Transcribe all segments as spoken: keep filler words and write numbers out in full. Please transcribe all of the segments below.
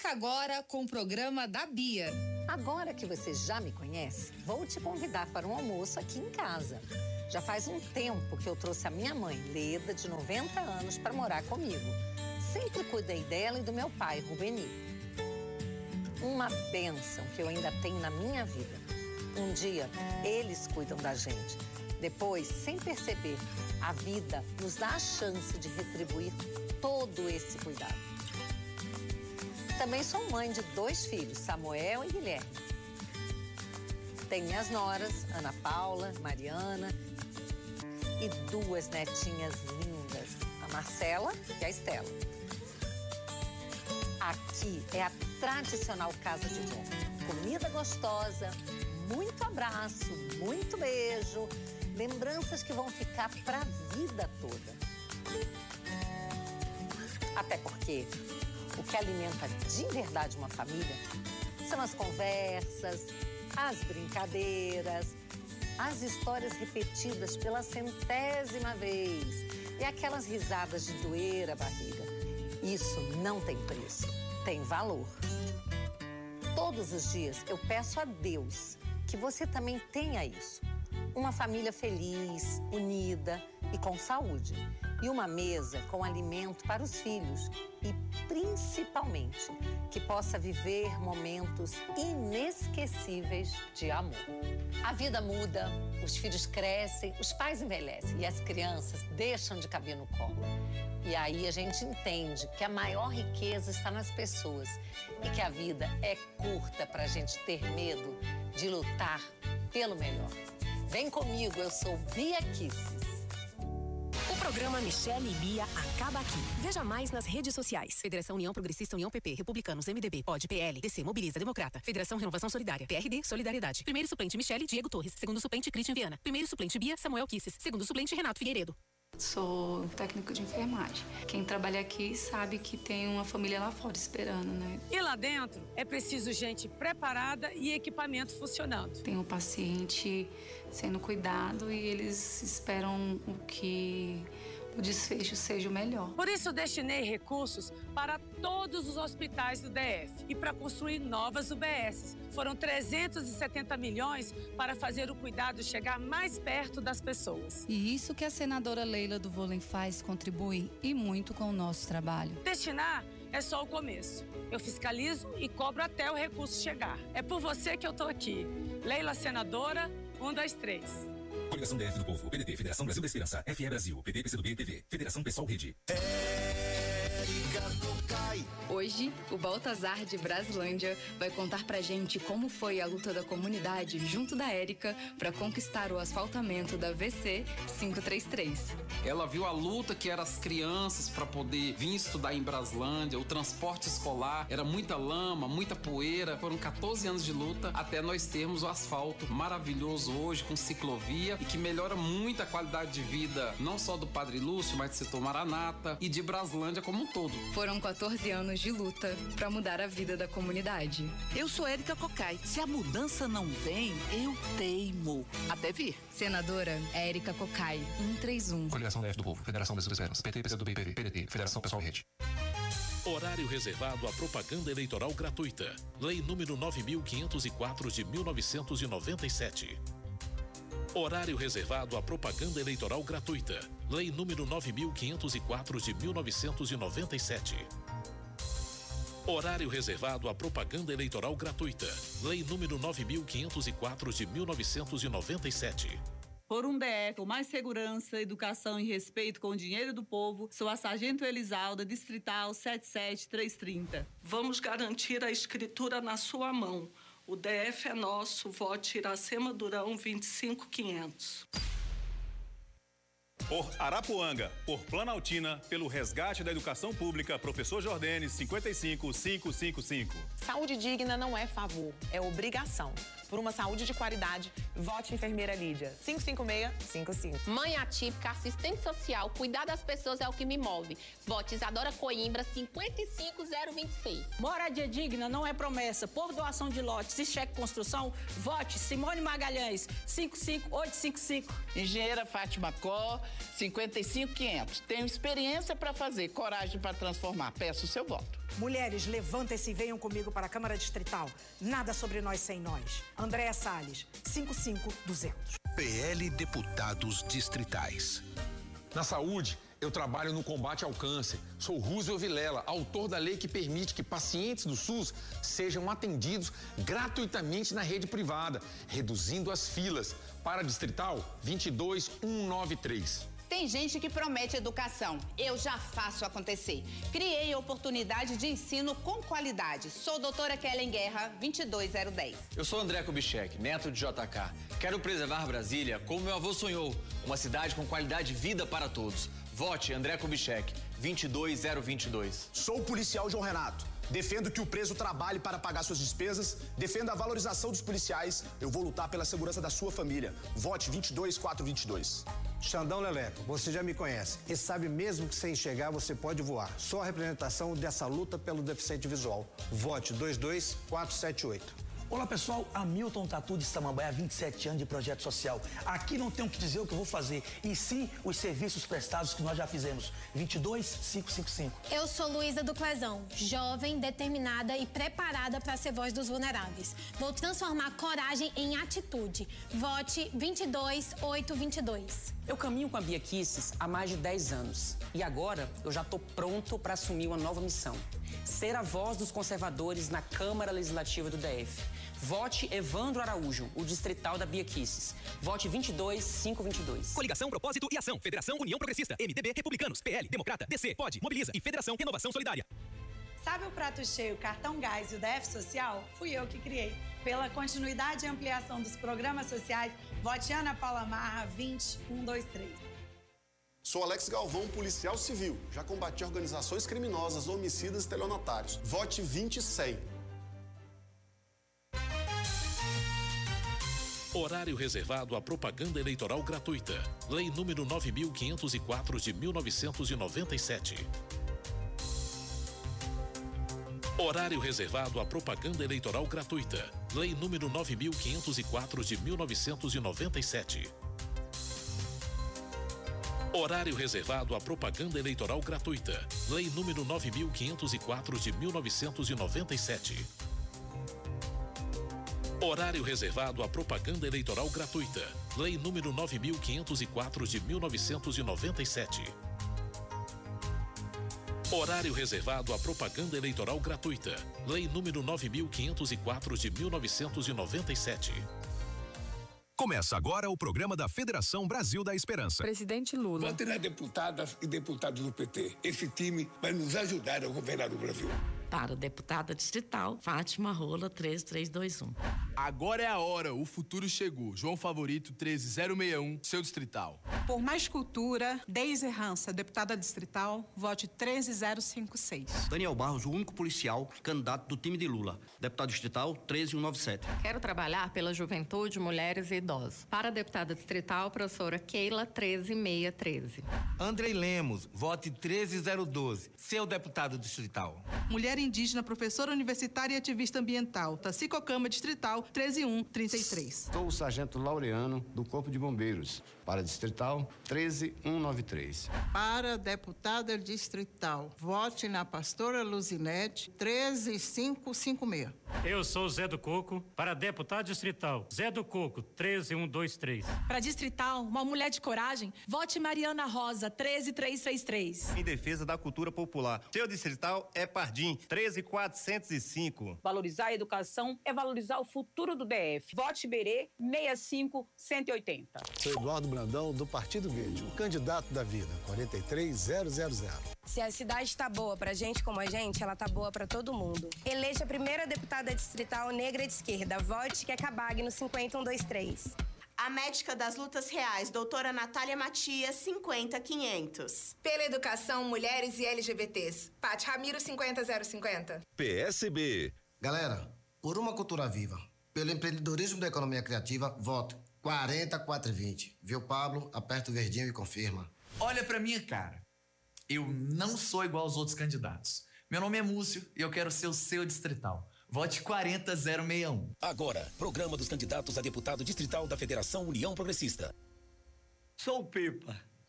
Fica agora com o programa da Bia. Agora que você já me conhece, vou te convidar para um almoço aqui em casa. Já faz um tempo que eu trouxe a minha mãe, Leda, de noventa anos, para morar comigo. Sempre cuidei dela e do meu pai, Rubeni. Uma bênção que eu ainda tenho na minha vida. Um dia, eles cuidam da gente. Depois, sem perceber, a vida nos dá a chance de retribuir todo esse cuidado. Também sou mãe de dois filhos, Samuel e Guilherme. Tenho minhas noras, Ana Paula, Mariana, e duas netinhas lindas, a Marcela e a Estela. Aqui é a tradicional casa de vó. Comida gostosa, muito abraço, muito beijo, lembranças que vão ficar para a vida toda. Até porque o que alimenta de verdade uma família são as conversas, as brincadeiras, as histórias repetidas pela centésima vez e aquelas risadas de doer a barriga. Isso não tem preço, tem valor. Todos os dias eu peço a Deus que você também tenha isso. Uma família feliz, unida e com saúde. E uma mesa com alimento para os filhos. E, principalmente, que possa viver momentos inesquecíveis de amor. A vida muda, os filhos crescem, os pais envelhecem e as crianças deixam de caber no colo. E aí a gente entende que a maior riqueza está nas pessoas e que a vida é curta para a gente ter medo de lutar pelo melhor. Vem comigo, eu sou Bia Kisses. O programa Michele e Bia acaba aqui. Veja mais nas redes sociais. Federação União Progressista, União P P, Republicanos, M D B, P O D, P L, D C, Mobiliza, Democrata. Federação Renovação Solidária, P R D, Solidariedade. Primeiro suplente Michele, Diego Torres. Segundo suplente Christian Viana. Primeiro suplente Bia, Samuel Kisses. Segundo suplente Renato Figueiredo. Sou técnico de enfermagem. Quem trabalha aqui sabe que tem uma família lá fora esperando, né? E lá dentro é preciso gente preparada e equipamento funcionando. Tem um paciente sendo cuidado e eles esperam o que o desfecho seja o melhor. Por isso destinei recursos para todos os hospitais do D F e para construir novas U B S. Foram trezentos e setenta milhões para fazer o cuidado chegar mais perto das pessoas. E isso que a senadora Leila do Vôlei faz contribui e muito com o nosso trabalho. Destinar é só o começo. Eu fiscalizo e cobro até o recurso chegar. É por você que eu tô aqui. Leila Senadora, um, dois, três. Coligação D F do Povo, P D T, Federação Brasil da Esperança, F E Brasil, P D, P C do B, T V, Federação Pessoal Rede. Érica Cocai. Hoje, o Baltazar de Braslândia vai contar pra gente como foi a luta da comunidade junto da Érica para conquistar o asfaltamento da V C quinhentos e trinta e três. Ela viu a luta que eram as crianças para poder vir estudar em Braslândia, o transporte escolar, era muita lama, muita poeira. Foram quatorze anos de luta até nós termos o asfalto maravilhoso hoje com ciclovia e que melhora muito a qualidade de vida, não só do Padre Lúcio, mas do setor Maranata e de Braslândia como um todo. Foram quatorze anos de luta para mudar a vida da comunidade. Eu sou Érica Cocai. Se a mudança não vem, eu teimo. Até vir. Senadora Érica Cocai, cento e trinta e um. Coligação D F do Povo, Federação Brasil da Esperança, P T, P C do B, P D T, Federação Pessoal e Rede. Horário reservado à propaganda eleitoral gratuita. Lei número nove mil quinhentos e quatro de mil novecentos e noventa e sete. Horário reservado à propaganda eleitoral gratuita. Lei número nove mil quinhentos e quatro de mil novecentos e noventa e sete. Horário reservado à propaganda eleitoral gratuita. Lei número nove mil quinhentos e quatro de mil novecentos e noventa e sete. Por um D F com mais segurança, educação e respeito com o dinheiro do povo, sou a Sargento Elisalda, Distrital sete sete três três zero. Vamos garantir a escritura na sua mão. O D F é nosso, vote Iracema Durão vinte e cinco quinhentos. Por Arapuanga, por Planaltina, pelo resgate da educação pública, professor Jordenes, cinquenta e cinco mil quinhentos e cinquenta e cinco. Saúde digna não é favor, é obrigação. Por uma saúde de qualidade, vote enfermeira Lídia, cinco cinco seis cinco cinco. Mãe atípica, assistente social, cuidar das pessoas é o que me move. Vote Isadora Coimbra, cinquenta e cinco mil vinte e seis. Moradia digna não é promessa. Por doação de lotes e cheque construção, vote Simone Magalhães, cinco cinco oito cinco cinco. Engenheira Fátima Có, cinquenta e cinco mil e quinhentos. Tenho experiência para fazer, coragem para transformar. Peço o seu voto. Mulheres, levantem-se e venham comigo para a Câmara Distrital. Nada sobre nós sem nós. Andréa Salles, cinco cinco duzentos. P L Deputados Distritais. Na saúde, eu trabalho no combate ao câncer. Sou Rússio Vilela, autor da lei que permite que pacientes do SUS sejam atendidos gratuitamente na rede privada, reduzindo as filas. Para Distrital, vinte e dois mil cento e noventa e três. Tem gente que promete educação. Eu já faço acontecer. Criei oportunidade de ensino com qualidade. Sou doutora Kellen Guerra, vinte e dois zero dez. Eu sou André Kubitschek, neto de J K. Quero preservar Brasília como meu avô sonhou. Uma cidade com qualidade de vida para todos. Vote André Kubitschek, vinte e dois zero vinte e dois. Sou o policial João Renato. Defendo que o preso trabalhe para pagar suas despesas. Defendo a valorização dos policiais. Eu vou lutar pela segurança da sua família. Vote vinte e dois quatro vinte e dois. Xandão Leleco, você já me conhece e sabe mesmo que sem enxergar você pode voar. Sou a representação dessa luta pelo deficiente visual. Vote dois dois quatro sete oito. Olá pessoal, Hamilton Tatu de Samambaia, vinte e sete anos de projeto social. Aqui não tenho que dizer o que eu vou fazer, e sim os serviços prestados que nós já fizemos. vinte e dois cinco cinco cinco. Eu sou Luísa do Clezão, jovem, determinada e preparada para ser voz dos vulneráveis. Vou transformar coragem em atitude. Vote vinte e dois oito vinte e dois. Eu caminho com a Bia Kisses há mais de dez anos e agora eu já estou pronto para assumir uma nova missão. Ser a voz dos conservadores na Câmara Legislativa do D F. Vote Evandro Araújo, o distrital da Bia Kisses. Vote vinte e dois cinco vinte e dois. Coligação, Propósito e Ação. Federação União Progressista. M D B, Republicanos. P L, Democrata. D C, Pode, Mobiliza e Federação Renovação Solidária. Sabe o prato cheio, cartão gás e o D F social? Fui eu que criei. Pela continuidade e ampliação dos programas sociais, vote Ana Paula Marra, vinte um dois três. Sou Alex Galvão, policial civil. Já combati organizações criminosas, homicidas e estelionatários. Vote vinte cem. Horário reservado à propaganda eleitoral gratuita. Lei número nove mil quinhentos e quatro de mil novecentos e noventa e sete. Horário reservado à propaganda eleitoral gratuita. Lei número nove mil quinhentos e quatro de mil novecentos e noventa e sete. Horário reservado à propaganda eleitoral gratuita. Lei número nove mil quinhentos e quatro de mil novecentos e noventa e sete. Horário reservado à propaganda eleitoral gratuita. Lei número nove mil quinhentos e quatro de mil novecentos e noventa e sete. Horário reservado à propaganda eleitoral gratuita. Lei número nove mil quinhentos e quatro de mil novecentos e noventa e sete. Começa agora o programa da Federação Brasil da Esperança. Presidente Lula. Vote nas deputadas e deputados do P T. Esse time vai nos ajudar a governar o Brasil. Para deputada distrital, Fátima Rola, três três dois um. Agora é a hora, o futuro chegou. João Favorito, treze zero sessenta e um, seu distrital. Por mais cultura, Deise Rança, deputada distrital, vote treze zero cinquenta e seis. Daniel Barros, o único policial candidato do time de Lula. Deputado distrital, treze cento e noventa e sete. Quero trabalhar pela juventude, mulheres e idosos. Para a deputada distrital, professora Keila, treze mil seiscentos e treze. Andrei Lemos, vote treze zero doze, seu deputado distrital. Mulher indígena, professora universitária e ativista ambiental, Tacico Cama Distrital, treze mil cento e trinta e três. Sou o sargento Laureano, do Corpo de Bombeiros. Para distrital, treze mil cento e noventa e três. Para deputada distrital, vote na pastora Luzinete, treze mil quinhentos e cinquenta e seis. Eu sou Zé do Coco, para deputado distrital, Zé do Coco, treze mil cento e vinte e três. Para distrital, uma mulher de coragem, vote Mariana Rosa, treze mil trezentos e trinta e três. Em defesa da cultura popular, seu distrital é Pardim, treze mil quatrocentos e cinco. Valorizar a educação é valorizar o futuro do D F. Vote Berê, sessenta e cinco cento e oitenta. Sou Eduardo Brandão, do Partido Verde, o candidato da vida, quarenta e três zero zero zero. Se a cidade tá boa pra gente como a gente, ela tá boa pra todo mundo. Eleja a primeira deputada distrital negra de esquerda. Vote que é Cabag no cinquenta um dois três. A médica das lutas reais, doutora Natália Matias, cinquenta quinhentos. Pela educação, mulheres e L G B Ts, Paty Ramiro, cinquenta zero cinquenta. P S B. Galera, por uma cultura viva, pelo empreendedorismo da economia criativa, voto quarenta quatrocentos e vinte. Viu, Pablo? Aperta o verdinho e confirma. Olha pra minha cara. Eu não sou igual aos outros candidatos. Meu nome é Múcio e eu quero ser o seu distrital. Vote quarenta zero sessenta e um. Agora, programa dos candidatos a deputado distrital da Federação União Progressista. Sou o Pipa,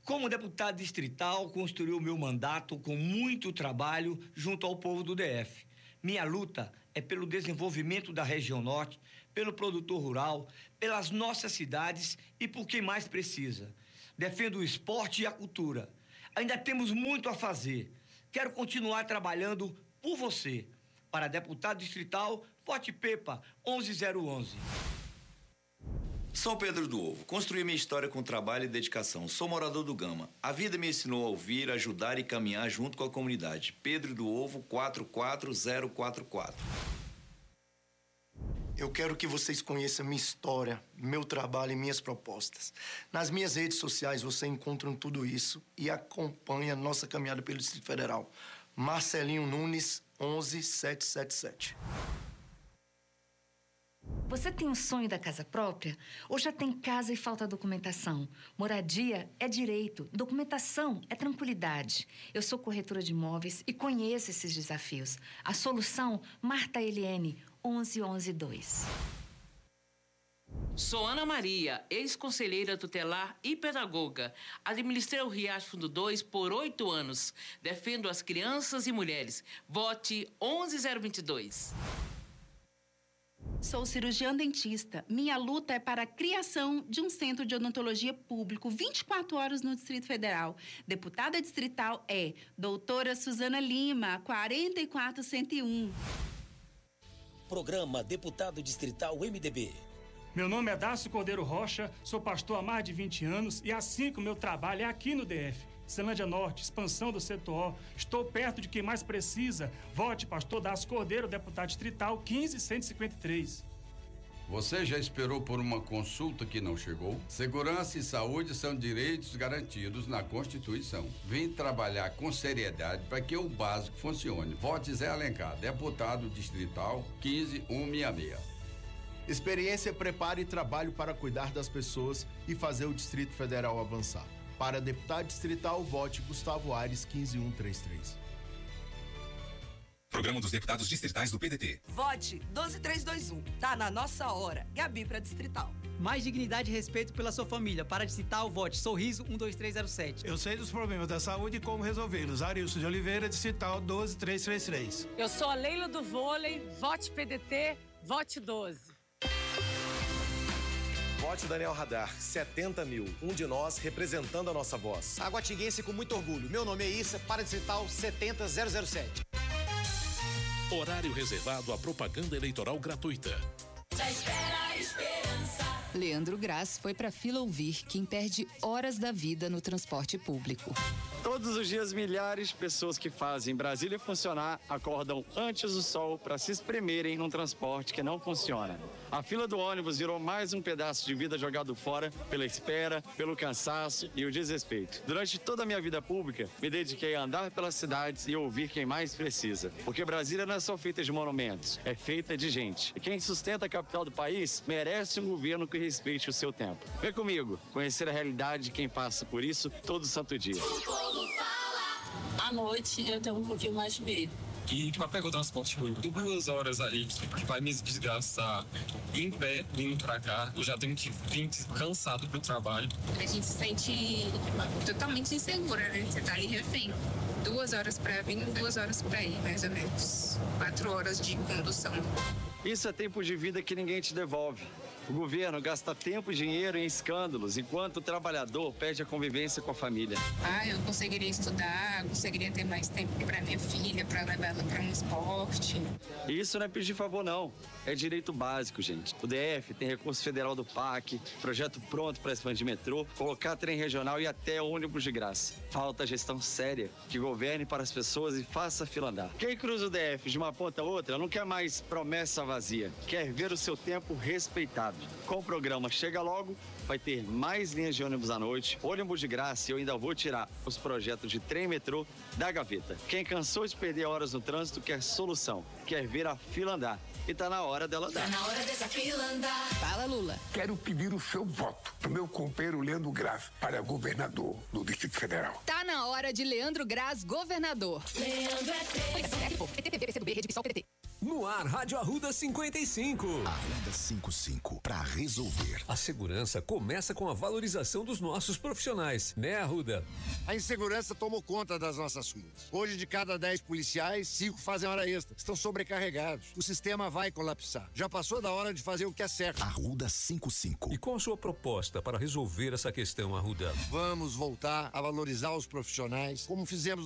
Como deputado distrital, construí o meu mandato com muito trabalho junto ao povo do D F. Minha luta é pelo desenvolvimento da região norte, pelo produtor rural, pelas nossas cidades e por quem mais precisa. Defendo o esporte e a cultura. Ainda temos muito a fazer. Quero continuar trabalhando por você. Para deputado distrital, vote Pepa, onze zero onze. São Pedro do Ovo. Construí minha história com trabalho e dedicação. Sou morador do Gama. A vida me ensinou a ouvir, ajudar e caminhar junto com a comunidade. Pedro do Ovo, quatro quatro zero quatro quatro. Eu quero que vocês conheçam minha história, meu trabalho e minhas propostas. Nas minhas redes sociais você encontra tudo isso e acompanha nossa caminhada pelo Distrito Federal. Marcelinho Nunes, onze sete sete sete. Você tem um sonho da casa própria? Ou já tem casa e falta documentação? Moradia é direito, documentação é tranquilidade. Eu sou corretora de imóveis e conheço esses desafios. A solução, Marta Eliene, onze onze dois. Sou Ana Maria, ex-conselheira tutelar e pedagoga. Administrei o Riacho Fundo dois por oito anos. Defendo as crianças e mulheres. Vote onze zero dois dois. Sou cirurgiã dentista. Minha luta é para a criação de um centro de odontologia público vinte e quatro horas no Distrito Federal. Deputada distrital é doutora Suzana Lima, quatro quatro zero um. Programa Deputado Distrital M D B. Meu nome é Dácio Cordeiro Rocha, sou pastor há mais de vinte anos e assim que o meu trabalho é aqui no D F. Ceilândia Norte, expansão do setor. Estou perto de quem mais precisa. Vote pastor Dácio Cordeiro, deputado distrital quinze cento e cinquenta e três. Você já esperou por uma consulta que não chegou? Segurança e saúde são direitos garantidos na Constituição. Vim trabalhar com seriedade para que o básico funcione. Vote Zé Alencar, deputado distrital quinze cento e sessenta e seis. Experiência, preparo e trabalho para cuidar das pessoas e fazer o Distrito Federal avançar. Para deputado distrital, vote Gustavo Aires, quinze mil cento e trinta e três. Programa dos Deputados Distritais do P D T. Vote doze três dois um. Tá na nossa hora. Gabi para distrital. Mais dignidade e respeito pela sua família. Para distrital, vote Sorriso um dois três zero sete. Eu sei dos problemas da saúde e como resolvê-los. Arilson de Oliveira, distrital doze três três três. Eu sou a Leila do Vôlei. Vote P D T. Vote doze. Vote Daniel Radar, setenta mil. Um de nós representando a nossa voz. Aguatinguense com muito orgulho. Meu nome é Issa, para distrital setenta zero zero sete. Horário reservado à propaganda eleitoral gratuita. Já espera a esperança. Leandro Graz foi pra fila ouvir quem perde horas da vida no transporte público. Todos os dias, milhares de pessoas que fazem Brasília funcionar acordam antes do sol para se espremerem num transporte que não funciona. A fila do ônibus virou mais um pedaço de vida jogado fora pela espera, pelo cansaço e o desrespeito. Durante toda a minha vida pública, me dediquei a andar pelas cidades e ouvir quem mais precisa. Porque Brasília não é só feita de monumentos, é feita de gente. E quem sustenta a capital do país merece um governo que respeite o seu tempo. Vem comigo, conhecer a realidade de quem passa por isso todo santo dia. À noite eu tenho um pouquinho mais de medo. E para pegar o transporte por duas horas aí, que vai me desgastar em pé, vindo pra cá, eu já tenho que vir cansado pro trabalho. A gente se sente totalmente insegura, né? Você tá ali refém. Duas horas pra vir, duas horas pra ir, mais ou menos. Quatro horas de condução. Isso é tempo de vida que ninguém te devolve. O governo gasta tempo e dinheiro em escândalos, enquanto o trabalhador perde a convivência com a família. Ah, eu conseguiria estudar, conseguiria ter mais tempo para minha filha, para levar ela para um esporte. E isso não é pedir favor, não. É direito básico, gente. O D F tem recurso federal do P A C, projeto pronto para expandir metrô, colocar trem regional e até ônibus de graça. Falta gestão séria, que governe para as pessoas e faça a fila andar. Quem cruza o D F de uma ponta a outra não quer mais promessa vazia, quer ver o seu tempo respeitado. Com o programa Chega Logo, vai ter mais linhas de ônibus à noite, ônibus de graça e eu ainda vou tirar os projetos de trem e metrô da gaveta. Quem cansou de perder horas no trânsito quer solução, quer ver a fila andar. E tá na hora dela andar. Tá na hora dessa fila andar. Fala, Lula. Quero pedir o seu voto pro meu companheiro Leandro Graz para governador do Distrito Federal. Tá na hora de Leandro Graz, governador. Leandro é três. No ar. ar, Rádio Arruda cinquenta e cinco. Arruda cinquenta e cinco, pra resolver. A segurança começa com a valorização dos nossos profissionais, né, Arruda? A insegurança tomou conta das nossas ruas. Hoje, de cada dez policiais, cinco fazem hora extra. Estão sobrecarregados. O sistema vai colapsar. Já passou da hora de fazer o que é certo. Arruda cinquenta e cinco. E qual a sua proposta para resolver essa questão, Arruda? Vamos voltar a valorizar os profissionais, como fizemos